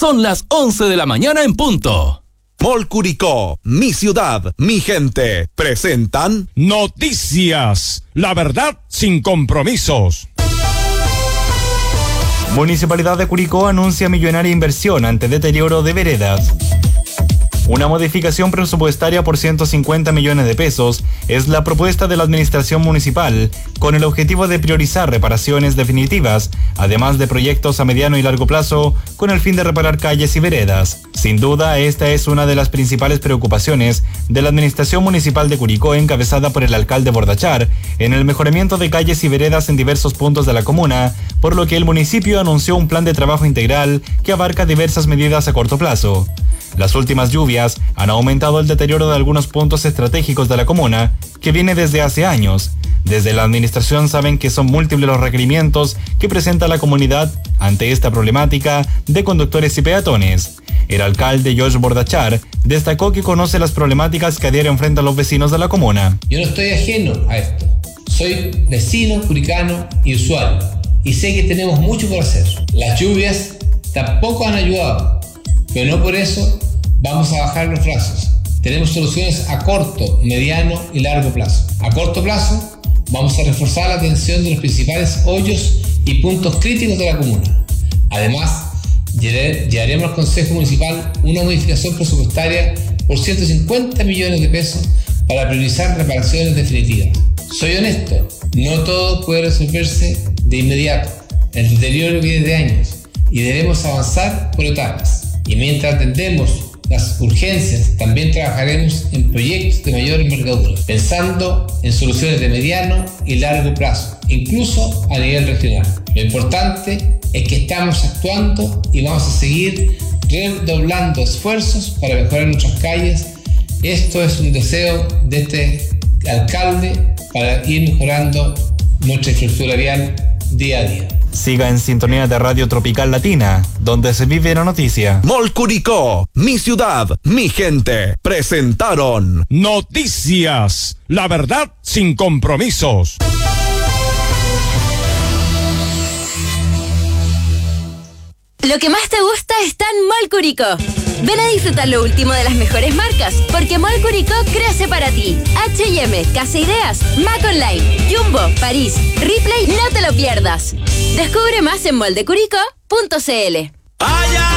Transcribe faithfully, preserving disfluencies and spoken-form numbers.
Son las once de la mañana en punto. Mall Curicó, mi ciudad, mi gente, presentan Noticias, la verdad sin compromisos. Municipalidad de Curicó anuncia millonaria inversión ante deterioro de veredas. Una modificación presupuestaria por ciento cincuenta millones de pesos es la propuesta de la administración municipal con el objetivo de priorizar reparaciones definitivas, además de proyectos a mediano y largo plazo con el fin de reparar calles y veredas. Sin duda, esta es una de las principales preocupaciones de la administración municipal de Curicó encabezada por el alcalde Bordachar en el mejoramiento de calles y veredas en diversos puntos de la comuna, por lo que el municipio anunció un plan de trabajo integral que abarca diversas medidas a corto plazo. Las últimas lluvias han aumentado el deterioro de algunos puntos estratégicos de la comuna, que viene desde hace años. Desde la administración saben que son múltiples los requerimientos que presenta la comunidad ante esta problemática de conductores y peatones. El alcalde Josh Bordachar destacó que conoce las problemáticas que a diario enfrentan los vecinos de la comuna. Yo no estoy ajeno a esto. Soy vecino, curicano y usuario, y sé que tenemos mucho por hacer. Las lluvias tampoco han ayudado, pero no por eso vamos a bajar los brazos. Tenemos soluciones a corto, mediano y largo plazo. A corto plazo, vamos a reforzar la atención de los principales hoyos y puntos críticos de la comuna. Además, llevaremos al Consejo Municipal una modificación presupuestaria por ciento cincuenta millones de pesos para priorizar reparaciones definitivas. Soy honesto, no todo puede resolverse de inmediato. El deterioro viene de años y debemos avanzar por etapas. Y mientras atendemos las urgencias, también trabajaremos en proyectos de mayor envergadura, pensando en soluciones de mediano y largo plazo, incluso a nivel regional. Lo importante es que estamos actuando y vamos a seguir redoblando esfuerzos para mejorar nuestras calles. Esto es un deseo de este alcalde para ir mejorando nuestra infraestructura vial día a día. Siga en sintonía de Radio Tropical Latina, donde se vive la noticia. Mall Curicó, mi ciudad, mi gente, presentaron Noticias, la verdad sin compromisos. Lo que más te gusta está en Mall Curicó. Ven a disfrutar lo último de las mejores marcas, porque Mall Curicó crece para ti. H y M, Casa Ideas, Mac Online, Jumbo, París, Ripley, no te lo pierdas. Descubre más en moldecuricó punto c l. ¡Ay, ay!